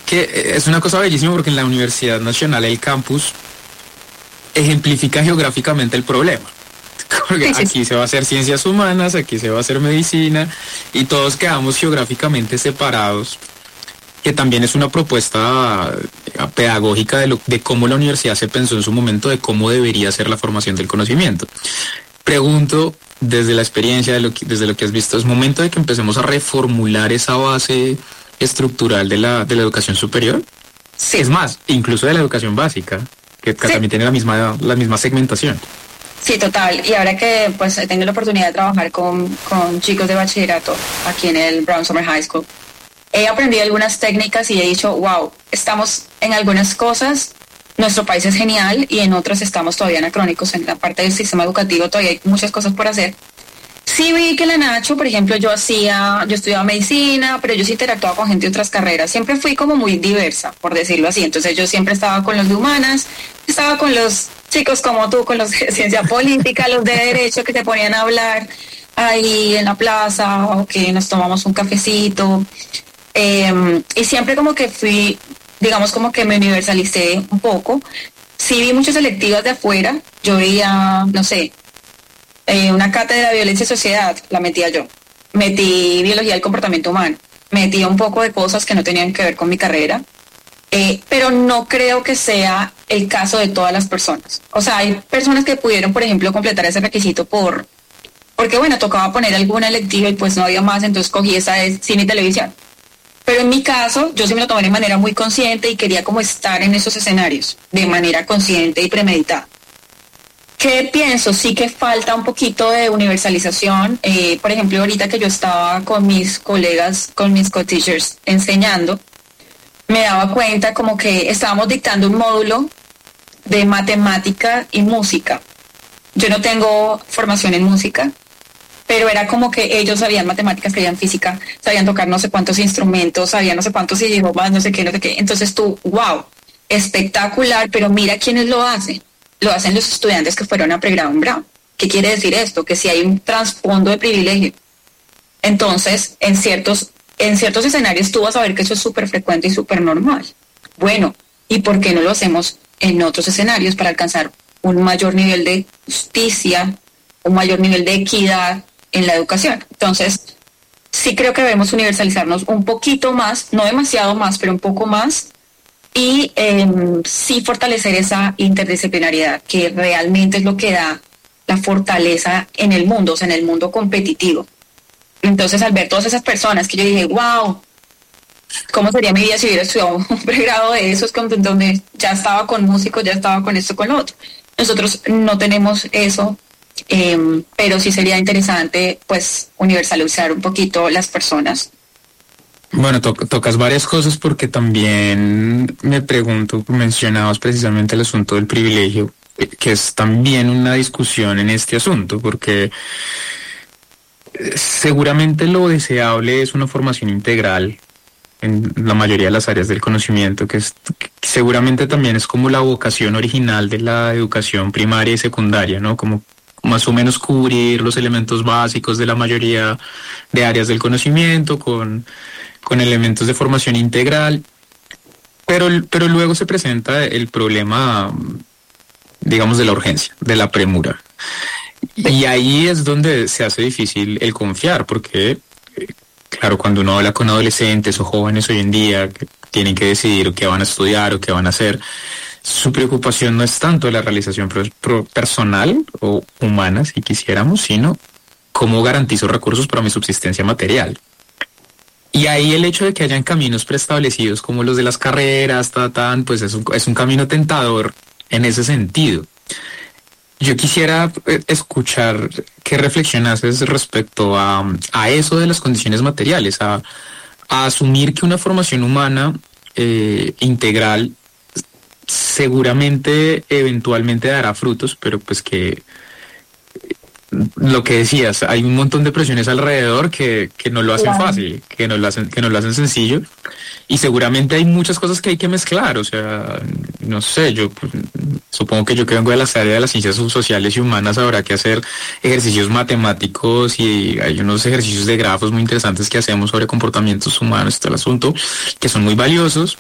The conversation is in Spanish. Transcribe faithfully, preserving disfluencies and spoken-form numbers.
que es una cosa bellísima porque en la Universidad Nacional el campus ejemplifica geográficamente el problema. Porque Sí, sí, aquí se va a hacer ciencias humanas, aquí se va a hacer medicina y todos quedamos geográficamente separados, que también es una propuesta pedagógica de, lo, de cómo la universidad se pensó en su momento, de cómo debería ser la formación del conocimiento. Pregunto, desde la experiencia, de lo que, desde lo que has visto, ¿es momento de que empecemos a reformular esa base estructural de la, de la educación superior? sí. Es más, incluso de la educación básica, que, que Sí. también tiene la misma, la misma segmentación. Sí, total. Y ahora que pues he tenido la oportunidad de trabajar con, con chicos de bachillerato aquí en el Brown Summer High School, he aprendido algunas técnicas y he dicho, wow, estamos en algunas cosas, nuestro país es genial y en otras estamos todavía anacrónicos. En la parte del sistema educativo todavía hay muchas cosas por hacer. Sí vi que la Nacho, por ejemplo, yo hacía, yo estudiaba medicina, pero yo sí interactuaba con gente de otras carreras. Siempre fui como muy diversa, por decirlo así. Entonces yo siempre estaba con los de humanas, estaba con los chicos como tú, con los de ciencia política, los de derecho que te ponían a hablar ahí en la plaza o que nos tomamos un cafecito. Eh, y siempre como que fui, digamos como que me universalicé un poco. Sí vi muchas selectivas de afuera. Yo veía, no sé, eh, una cátedra de violencia y sociedad, la metía yo. Metí biología del comportamiento humano. Metí un poco de cosas que no tenían que ver con mi carrera. Eh, pero no creo que sea el caso de todas las personas. O sea, hay personas que pudieron, por ejemplo, completar ese requisito por porque, bueno, tocaba poner alguna electiva y pues no había más, entonces cogí esa de cine y televisión. Pero en mi caso, yo sí me lo tomé de manera muy consciente y quería como estar en esos escenarios, de manera consciente y premeditada. ¿Qué pienso? Sí que falta un poquito de universalización. Eh, por ejemplo, ahorita que yo estaba con mis colegas, con mis co-teachers enseñando, me daba cuenta como que estábamos dictando un módulo de matemática y música. Yo no tengo formación en música, pero era como que ellos sabían matemáticas, sabían física, sabían tocar no sé cuántos instrumentos, sabían no sé cuántos idiomas, no sé qué, no sé qué. Entonces tú, wow, espectacular, pero mira quiénes lo hacen. Lo hacen los estudiantes que fueron a pregrado en Brown. ¿Qué quiere decir esto? Que si hay un trasfondo de privilegio. Entonces, en ciertos, en ciertos escenarios tú vas a ver que eso es súper frecuente y súper normal. Bueno, ¿y por qué no lo hacemos en otros escenarios para alcanzar un mayor nivel de justicia, un mayor nivel de equidad en la educación? Entonces, sí creo que debemos universalizarnos un poquito más, no demasiado más, pero un poco más, y eh, sí fortalecer esa interdisciplinariedad, que realmente es lo que da la fortaleza en el mundo, o sea, en el mundo competitivo. Entonces, al ver todas esas personas que yo dije, wow, ¿cómo sería mi vida si hubiera estudiado un pregrado de esos donde ya estaba con músicos, ya estaba con esto, con lo otro? Nosotros no tenemos eso, eh, pero sí sería interesante, pues, universalizar un poquito las personas. Bueno, to tocas varias cosas porque también me pregunto, mencionabas precisamente el asunto del privilegio, que es también una discusión en este asunto, porque seguramente lo deseable es una formación integral en la mayoría de las áreas del conocimiento, que, es, que seguramente también es como la vocación original de la educación primaria y secundaria, ¿no? Como más o menos cubrir los elementos básicos de la mayoría de áreas del conocimiento con, con elementos de formación integral, pero, pero luego se presenta el problema, digamos, de la urgencia, de la premura. Y ahí es donde se hace difícil el confiar, porque, claro, cuando uno habla con adolescentes o jóvenes hoy en día que tienen que decidir qué van a estudiar o qué van a hacer, su preocupación no es tanto la realización personal o humana, si quisiéramos, sino cómo garantizo recursos para mi subsistencia material. Y ahí el hecho de que hayan caminos preestablecidos como los de las carreras, ta, tan, pues es un, es un camino tentador en ese sentido. Yo quisiera escuchar qué reflexionases respecto a, a eso de las condiciones materiales, a, a asumir que una formación humana eh, integral seguramente eventualmente dará frutos, pero pues que lo que decías, hay un montón de presiones alrededor que, que no lo hacen Claro. fácil, que no lo hacen, que no lo hacen sencillo, y seguramente hay muchas cosas que hay que mezclar. O sea, no sé, yo pues, supongo que yo que vengo de las áreas de las ciencias sociales y humanas habrá que hacer ejercicios matemáticos, y hay unos ejercicios de grafos muy interesantes que hacemos sobre comportamientos humanos y todo el asunto, que son muy valiosos,